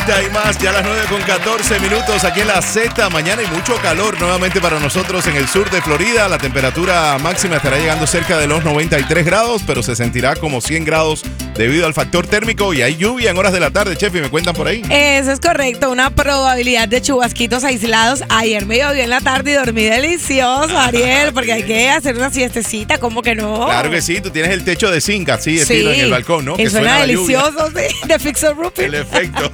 Y más, ya a las 9:14 aquí en la Z. Mañana hay mucho calor nuevamente para nosotros en el sur de Florida. La temperatura máxima estará llegando cerca de los 93 grados, pero se sentirá como 100 grados debido al factor térmico y hay lluvia en horas de la tarde. Chefi, ¿me cuentan por ahí? Eso es correcto, una probabilidad de chubasquitos aislados. Ayer me llovió en la tarde y dormí delicioso, Ariel, porque hay que hacer una siestecita, ¿cómo que no? Claro que sí, tú tienes el techo de zinc así, estilo en el balcón, ¿no? Y que suena delicioso, lluvia. sí, de Fixer Roofing. El efecto.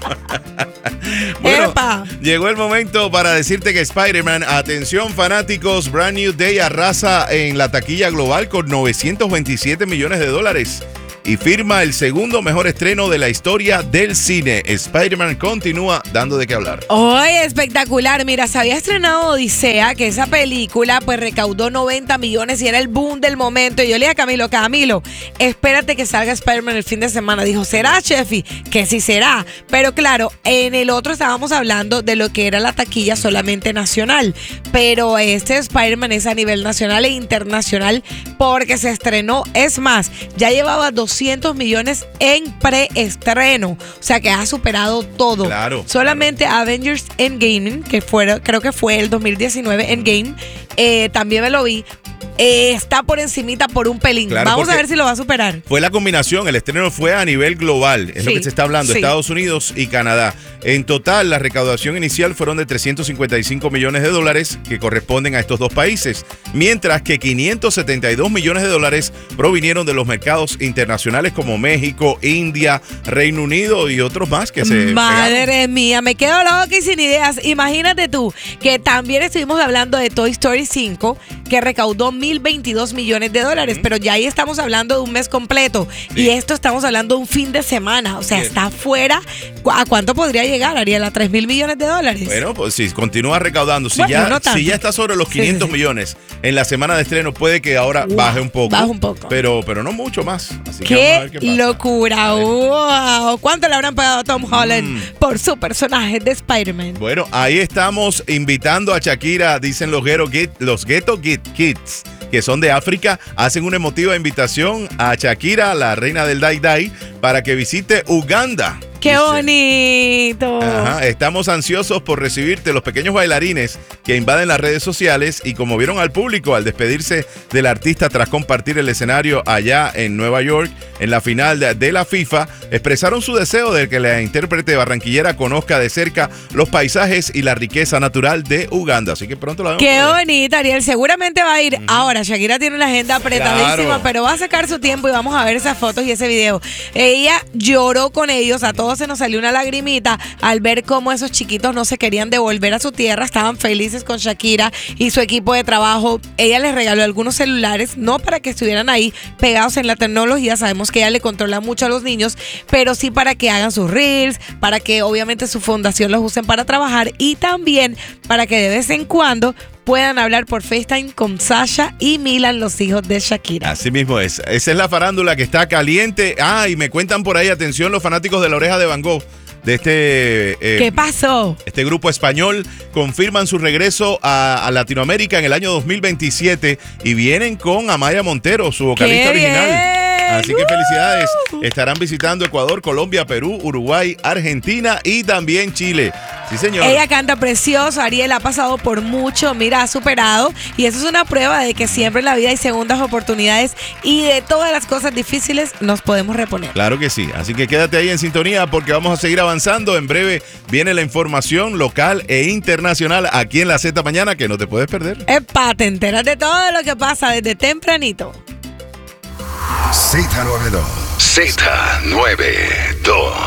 Bueno, ¡epa! Llegó el momento para decirte que Spider-Man, atención fanáticos, Brand New Day arrasa en la taquilla global con $927 millones y firma el segundo mejor estreno de la historia del cine. Spider-Man continúa dando de qué hablar. ¡Ay, espectacular! Mira, se había estrenado Odisea, que esa película pues recaudó 90 millones y era el boom del momento. Y yo le dije a Camilo, espérate que salga Spider-Man el fin de semana. Dijo, ¿será, Chefi? Que sí será. Pero claro, en el otro estábamos hablando de lo que era la taquilla solamente nacional. Pero este Spider-Man es a nivel nacional e internacional porque se estrenó. Es más, ya llevaba 200 millones en preestreno. O sea que ha superado todo. Claro. Solamente Avengers Endgame, creo que fue el 2019 Endgame, también me lo vi. Está por encimita por un pelín. Claro, vamos a ver si lo va a superar. Fue la combinación, el estreno fue a nivel global, es lo que se está hablando, sí. Estados Unidos y Canadá. En total, la recaudación inicial fueron de $355 millones que corresponden a estos dos países, mientras que $572 millones provinieron de los mercados internacionales como México, India, Reino Unido y otros más que se Madre pegaron. mía, me quedo loca y sin ideas. Imagínate tú que también estuvimos hablando de Toy Story 5, que recaudó $1,022 millones, pero ya ahí estamos hablando de un mes completo. Sí. Y esto estamos hablando de un fin de semana. O sea, está fuera. ¿A cuánto podría llegar, Ariel? ¿A $3,000 millones? Bueno, pues si continúa recaudando, si ya está sobre los 500 millones en la semana de estreno, puede que ahora baje un poco. Baje un poco. Pero no mucho más. Así que ¡qué vamos a ver qué pasa. locura! ¡Wow! ¿Cuánto le habrán pagado a Tom Holland por su personaje de Spider-Man? Bueno, ahí estamos invitando a Shakira, dicen los Ghetto Kids, que son de África, hacen una emotiva invitación a Shakira, la reina del Dai Dai, para que visite Uganda. ¡Qué bonito! Ajá, estamos ansiosos por recibirte, los pequeños bailarines que invaden las redes sociales y conmovieron al público al despedirse del artista tras compartir el escenario allá en Nueva York en la final de la FIFA, expresaron su deseo de que la intérprete barranquillera conozca de cerca los paisajes y la riqueza natural de Uganda. Así que pronto la vemos. ¡Qué bonita, Ariel! Seguramente va a ir. Ahora, Shakira tiene una agenda apretadísima, claro, pero va a sacar su tiempo y vamos a ver esas fotos y ese video. Ella lloró con ellos, a todos se nos salió una lagrimita al ver cómo esos chiquitos no se querían devolver a su tierra, estaban felices con Shakira y su equipo de trabajo. Ella les regaló algunos celulares, no para que estuvieran ahí pegados en la tecnología, sabemos que ella le controla mucho a los niños, pero sí para que hagan sus reels, para que obviamente su fundación los usen para trabajar y también para que de vez en cuando puedan hablar por FaceTime con Sasha y Milan, los hijos de Shakira. Así mismo es. Esa es la farándula que está caliente. Y me cuentan por ahí, atención, los fanáticos de La Oreja de Van Gogh, de este... ¿Qué pasó? Este grupo español confirman su regreso a Latinoamérica en el año 2027 y vienen con Amaya Montero, su vocalista original. Así que felicidades. Estarán visitando Ecuador, Colombia, Perú, Uruguay, Argentina y también Chile. Sí, señor. Ella canta precioso, Ariel ha pasado por mucho, mira, ha superado y eso es una prueba de que siempre en la vida hay segundas oportunidades y de todas las cosas difíciles nos podemos reponer. Claro que sí, así que quédate ahí en sintonía porque vamos a seguir avanzando. En breve viene la información local e internacional aquí en la Z Mañana que no te puedes perder. Epa, te enteras de todo lo que pasa desde tempranito. Z92.